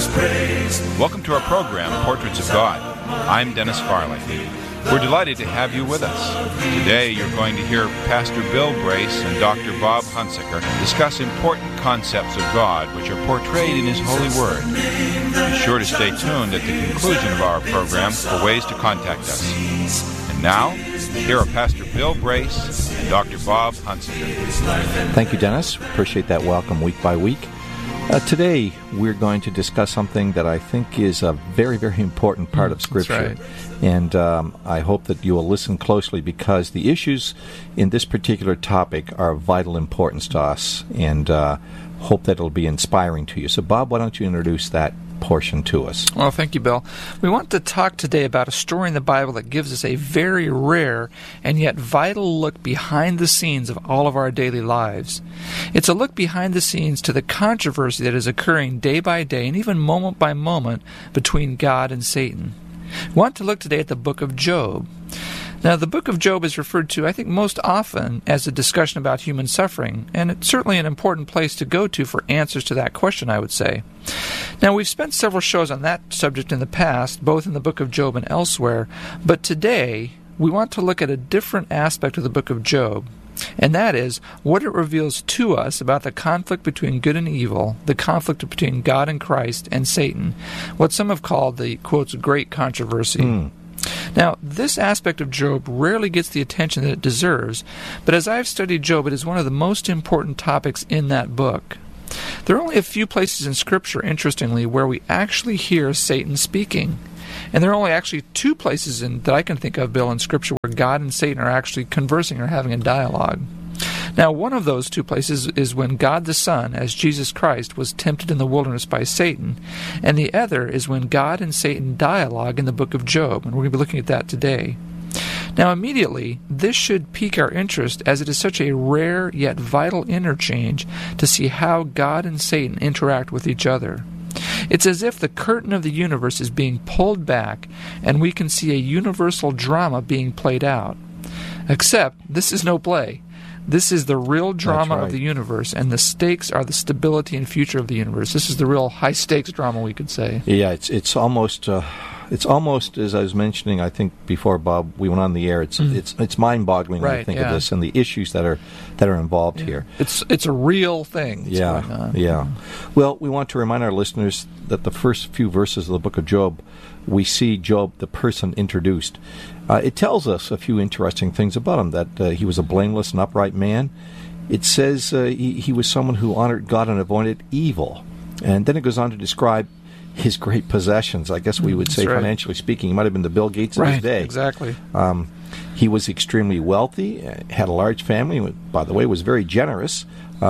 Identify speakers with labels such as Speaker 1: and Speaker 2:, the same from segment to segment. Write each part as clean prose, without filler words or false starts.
Speaker 1: Welcome to our program, Portraits of God. I'm Dennis Farley. We're delighted to have you with us. Today you're going to hear Pastor Bill Brace and Dr. Bob Hunsaker discuss important concepts of God which are portrayed in His holy Word. Be sure to stay tuned at the conclusion of our program for ways to contact us. And now, here are Pastor Bill Brace and Dr. Bob Hunsaker.
Speaker 2: Thank you, Dennis. Appreciate that welcome week by week. Today, we're going to discuss something that I think is a very, very important part of Scripture.
Speaker 3: That's right.
Speaker 2: And I hope that you will listen closely because the issues in this particular topic are of vital importance to us, and hope that it'll be inspiring to you. So, Bob, why don't you introduce that portion to us?
Speaker 3: Well, thank you, Bill. We want to talk today about a story in the Bible that gives us a very rare and yet vital look behind the scenes of all of our daily lives. It's a look behind the scenes to the controversy that is occurring day by day and even moment by moment between God and Satan. We want to look today at the book of Job. Now, the book of Job is referred to, I think, most often as a discussion about human suffering, and it's certainly an important place to go to for answers to that question, I would say. Now, we've spent several shows on that subject in the past, both in the book of Job and elsewhere, but today we want to look at a different aspect of the book of Job, and that is what it reveals to us about the conflict between good and evil, the conflict between God and Christ and Satan, what some have called the, quotes, great controversy. Now, this aspect of Job rarely gets the attention that it deserves, but as I've studied Job, it is one of the most important topics in that book. There are only a few places in Scripture, interestingly, where we actually hear Satan speaking. And there are only actually two places that I can think of, Bill, in Scripture where God and Satan are actually conversing or having a dialogue. Now, one of those two places is when God the Son, as Jesus Christ, was tempted in the wilderness by Satan, and the other is when God and Satan dialogue in the book of Job, and we're going to be looking at that today. Now, immediately, this should pique our interest as it is such a rare yet vital interchange to see how God and Satan interact with each other. It's as if the curtain of the universe is being pulled back, and we can see a universal drama being played out. Except, this is no play. This is the real drama of the universe, and the stakes are the stability and future of the universe. This is the real high-stakes drama, we could say.
Speaker 2: Yeah, it's almost as I was mentioning, I think before, Bob, we went on the air. It's mind-boggling when you think of this and the issues that are involved here.
Speaker 3: It's a real thing. Going on.
Speaker 2: Yeah. Well, we want to remind our listeners that the first few verses of the book of Job, we see Job, the person, introduced. It tells us a few interesting things about him, that he was a blameless and upright man. It says he was someone who honored God and avoided evil. And then it goes on to describe his great possessions. I guess we would say, financially speaking, he might have been the Bill Gates of his day.
Speaker 3: Exactly.
Speaker 2: He was extremely wealthy, had a large family, by the way, was very generous.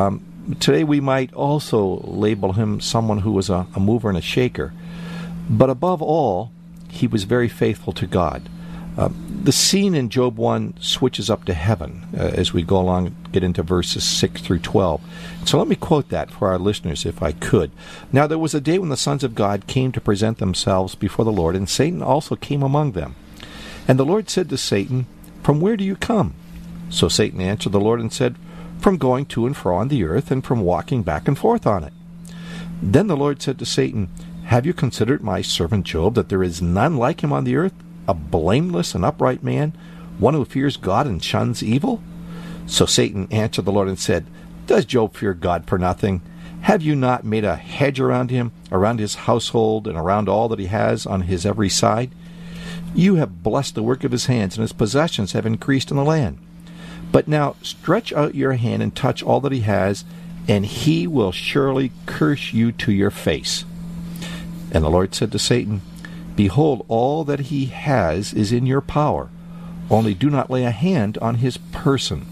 Speaker 2: Today we might also label him someone who was a mover and a shaker. But above all, he was very faithful to God. The scene in Job 1 switches up to heaven as we go along and get into verses 6 through 12. So let me quote that for our listeners, if I could. Now there was a day when the sons of God came to present themselves before the Lord, and Satan also came among them. And the Lord said to Satan, "From where do you come?" So Satan answered the Lord and said, "From going to and fro on the earth, and from walking back and forth on it." Then the Lord said to Satan, "Have you considered my servant Job, that there is none like him on the earth, a blameless and upright man, one who fears God and shuns evil?" So Satan answered the Lord and said, "Does Job fear God for nothing? Have you not made a hedge around him, around his household, and around all that he has on his every side? You have blessed the work of his hands, and his possessions have increased in the land. But now stretch out your hand and touch all that he has, and he will surely curse you to your face." And the Lord said to Satan, "Behold, all that he has is in your power. Only do not lay a hand on his person."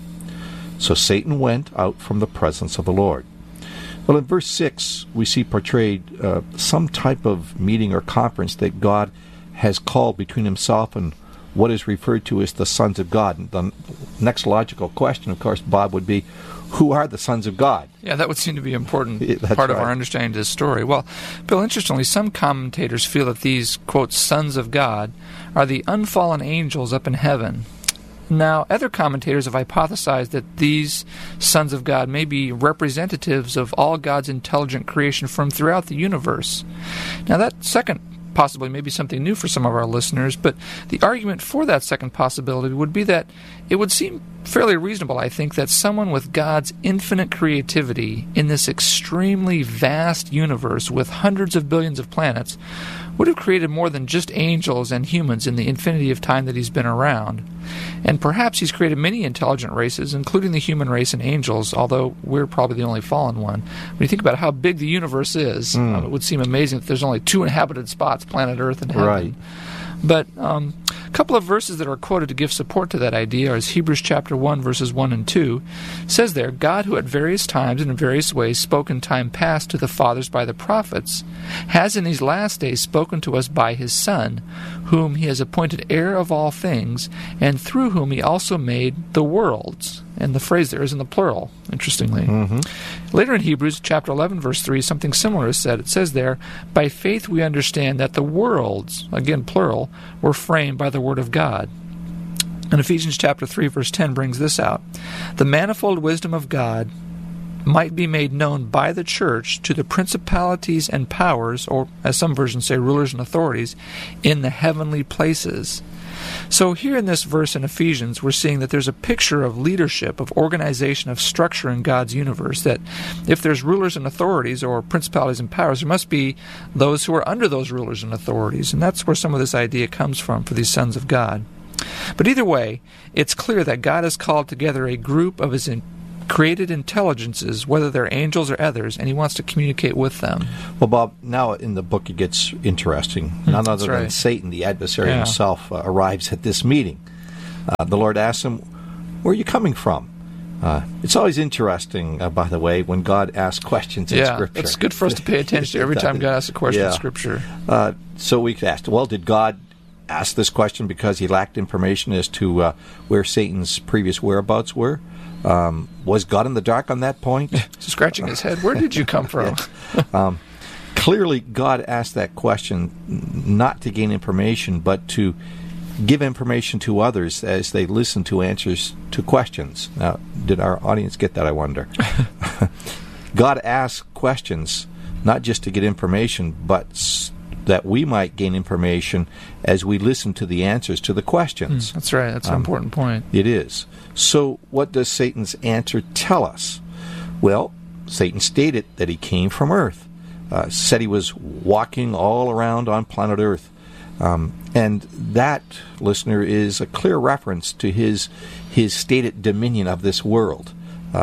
Speaker 2: So Satan went out from the presence of the Lord. Well, in verse 6, we see portrayed some type of meeting or conference that God has called between himself and what is referred to as the sons of God. And the next logical question, of course, Bob, would be, who are the sons of God?
Speaker 3: Yeah, that would seem to be an important part of our understanding of this story. Well, Bill, interestingly, some commentators feel that these, quote, sons of God are the unfallen angels up in heaven. Now, other commentators have hypothesized that these sons of God may be representatives of all God's intelligent creation from throughout the universe. Now, that second possibly may be something new for some of our listeners, but the argument for that second possibility would be that it would seem fairly reasonable, I think, that someone with God's infinite creativity in this extremely vast universe with hundreds of billions of planets would have created more than just angels and humans in the infinity of time that he's been around. And perhaps he's created many intelligent races, including the human race and angels, although we're probably the only fallen one. When you think about how big the universe is, it would seem amazing that there's only 2 inhabited spots, planet Earth and heaven.
Speaker 2: Right.
Speaker 3: But a couple of verses that are quoted to give support to that idea is Hebrews chapter 1, verses 1 and 2. It says there, God, who at various times and in various ways spoke in time past to the fathers by the prophets, has in these last days spoken to us by his Son, whom he has appointed heir of all things, and through whom he also made the worlds. And the phrase there is in the plural, interestingly. Later in Hebrews chapter 11, verse 3, something similar is said. It says there, by faith we understand that the worlds, again plural, were framed by the word of God. And Ephesians chapter 3, verse 10 brings this out. The manifold wisdom of God might be made known by the church to the principalities and powers, or as some versions say, rulers and authorities, in the heavenly places. So here in this verse in Ephesians, we're seeing that there's a picture of leadership, of organization, of structure in God's universe, that if there's rulers and authorities or principalities and powers, there must be those who are under those rulers and authorities. And that's where some of this idea comes from for these sons of God. But either way, it's clear that God has called together a group of his created intelligences, whether they're angels or others, and he wants to communicate with them.
Speaker 2: Well, Bob, now in the book it gets interesting. None other than Satan, the adversary himself, arrives at this meeting. The Lord asks him, where are you coming from? It's always interesting, by the way, when God asks questions in Scripture.
Speaker 3: It's good for us to pay attention to every time God asks a question in Scripture.
Speaker 2: So we could ask, well, did God ask this question because he lacked information as to where Satan's previous whereabouts were? Was God in the dark on that point?
Speaker 3: Scratching his head, where did you come from?
Speaker 2: Clearly, God asked that question not to gain information, but to give information to others as they listen to answers to questions. Now, did our audience get that, I wonder? God asked questions not just to get information, but that we might gain information as we listen to the answers to the questions.
Speaker 3: That's right. That's an important point.
Speaker 2: It is. So what does Satan's answer tell us? Well, Satan stated that he came from Earth, said he was walking all around on planet Earth. And that, listener, is a clear reference to his stated dominion of this world.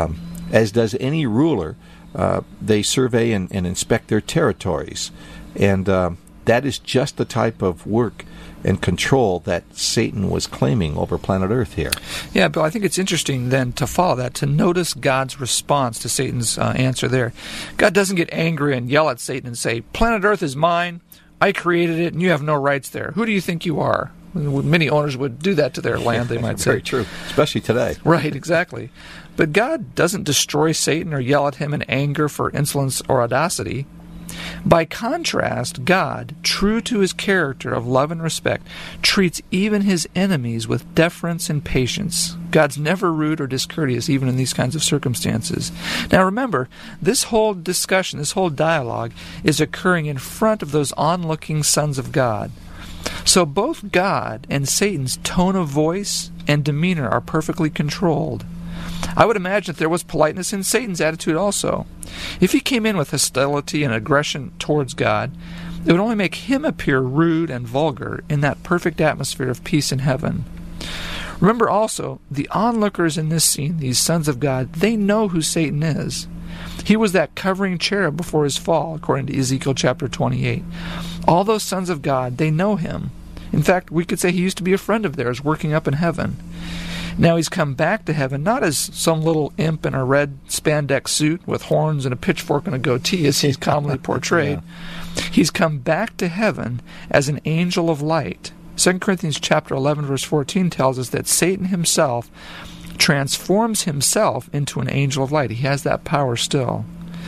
Speaker 2: As does any ruler, they survey and inspect their territories. And that is just the type of work and control that Satan was claiming over planet Earth here.
Speaker 3: Yeah, Bill, I think it's interesting then to follow that, to notice God's response to Satan's answer there. God doesn't get angry and yell at Satan and say, planet Earth is mine, I created it, and you have no rights there. Who do you think you are? Many owners would do that to their land, they might say.
Speaker 2: Very true, especially today.
Speaker 3: Right, exactly. But God doesn't destroy Satan or yell at him in anger for insolence or audacity. By contrast, God, true to his character of love and respect, treats even his enemies with deference and patience. God's never rude or discourteous, even in these kinds of circumstances. Now remember, this whole discussion, this whole dialogue, is occurring in front of those onlooking sons of God. So both God and Satan's tone of voice and demeanor are perfectly controlled. I would imagine that there was politeness in Satan's attitude also. If he came in with hostility and aggression towards God, it would only make him appear rude and vulgar in that perfect atmosphere of peace in heaven. Remember also, the onlookers in this scene, these sons of God, they know who Satan is. He was that covering cherub before his fall, according to Ezekiel chapter 28. All those sons of God, they know him. In fact, we could say he used to be a friend of theirs working up in heaven. Now he's come back to heaven, not as some little imp in a red spandex suit with horns and a pitchfork and a goatee, as he's commonly portrayed. He's come back to heaven as an angel of light. 2 Corinthians chapter 11, verse 14 tells us that Satan himself transforms himself into an angel of light. He has that power still.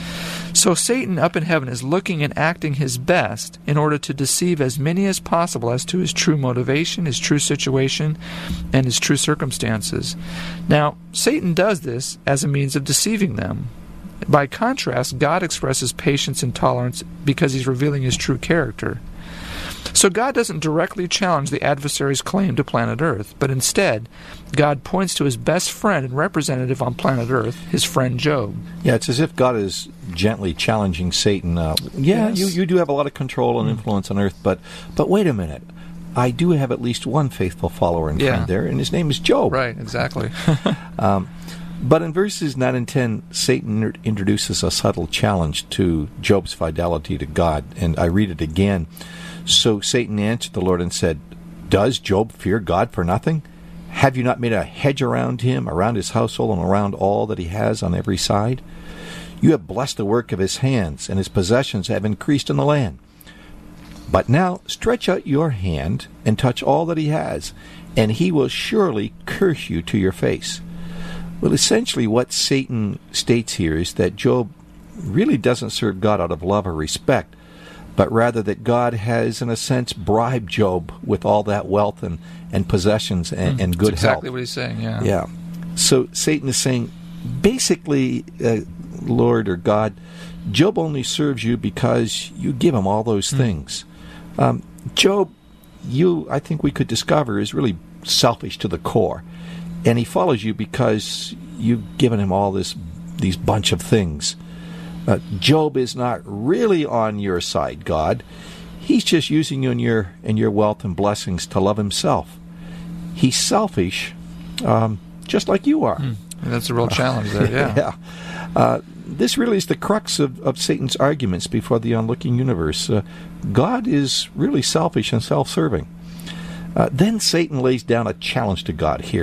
Speaker 3: So Satan up in heaven is looking and acting his best in order to deceive as many as possible as to his true motivation, his true situation, and his true circumstances. Now, Satan does this as a means of deceiving them. By contrast, God expresses patience and tolerance because he's revealing his true character. So God doesn't directly challenge the adversary's claim to planet Earth, but instead, God points to his best friend and representative on planet Earth, his friend Job.
Speaker 2: Yeah, it's as if God is gently challenging Satan.
Speaker 3: Yes.
Speaker 2: You do have a lot of control and influence on Earth, but wait a minute. I do have at least one faithful follower and friend there, and his name is Job.
Speaker 3: Right, exactly.
Speaker 2: But in verses 9 and 10, Satan introduces a subtle challenge to Job's fidelity to God, and I read it again. So Satan answered the Lord and said, "Does Job fear God for nothing? Have you not made a hedge around him, around his household, and around all that he has on every side? You have blessed the work of his hands, and his possessions have increased in the land. But now stretch out your hand and touch all that he has, and he will surely curse you to your face." Well, essentially what Satan states here is that Job really doesn't serve God out of love or respect, but rather that God has, in a sense, bribed Job with all that wealth and possessions and good
Speaker 3: That's exactly
Speaker 2: health.
Speaker 3: what he's saying, yeah.
Speaker 2: Yeah. So Satan is saying, basically, Lord or God, Job only serves you because you give him all those things. Job, I think we could discover, is really selfish to the core. And he follows you because you've given him all these bunch of things. Job is not really on your side, God. He's just using you and your wealth and blessings to love himself. He's selfish, just like you are.
Speaker 3: That's a real challenge there, yeah.
Speaker 2: Yeah. This really is the crux of Satan's arguments before the onlooking universe. God is really selfish and self-serving. Then Satan lays down a challenge to God here.